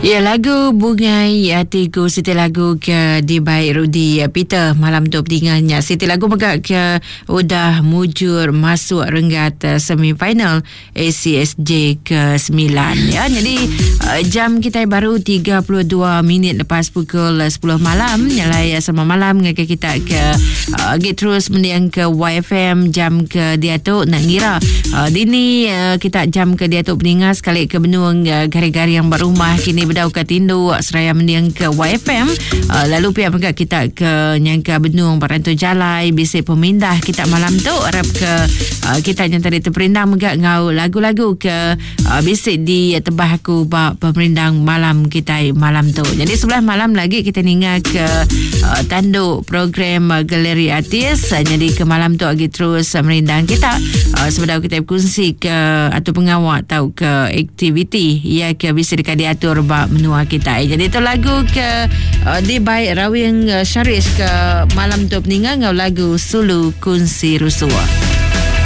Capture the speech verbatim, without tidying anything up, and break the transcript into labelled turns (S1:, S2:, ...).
S1: Ya, lagu Bungai Hatiku Siti lagu ke di baik Rudi Peter malam tu pentingnya Siti lagu megak ke udah mujur masuk renggat semifinal A C S J ke sembilan ya. Jadi uh, jam kita baru tiga puluh dua minit lepas pukul sepuluh malam. Nyalai sama malam ngake kita ke uh, get terus mendiang ke Y F M jam ke dia tu nak ngira uh, dini uh, kita jam ke dia tu peningat sekali ke benung uh, gari-gari yang berumah kini Bedau ke Tindu seraya mendiang ke Y F M uh, lalu pihak pegak kita ke nyangka benung Parantu Jalai bisik pemindah kita malam tu harap ke uh, kita yang tadi terperindang megak ngau lagu-lagu ke uh, bisik di tebah aku bak pemerindang malam kita malam tu. Jadi sebelah malam lagi kita ningat ke uh, tanduk program uh, galeri artis uh, jadi ke malam tu lagi terus uh, merindang kita uh, sebelum kita berkongsi ke atau pengawak tahu ke aktiviti ya ke bisa dekat diatur bak menua kita. Jadi itu lagu ke uh, di baik Rawing uh, Syaris ke malam tu peningan ngau lagu Sulu Kunsi Rusua.